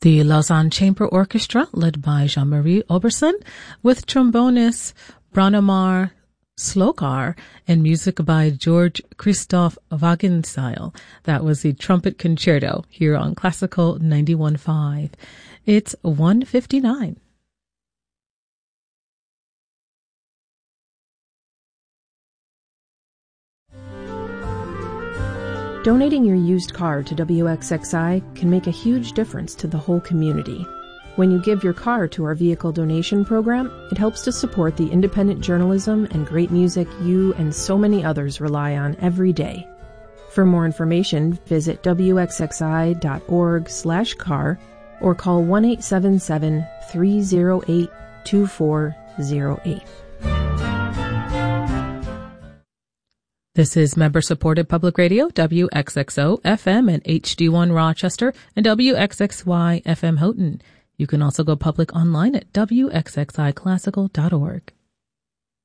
The Lausanne Chamber Orchestra, led by Jean-Marie Oberson, with trombonist Branimir Slokar and music by George Christoph Wagenseil. That was the Trumpet Concerto here on Classical 91.5. It's 1:59. Donating your used car to WXXI can make a huge difference to the whole community. When you give your car to our vehicle donation program, it helps to support the independent journalism and great music you and so many others rely on every day. For more information, visit wxxi.org/car or call 1-877-308-2408. This is member-supported public radio, WXXO FM and HD1 Rochester and WXXY FM Houghton. You can also go public online at wxxiclassical.org.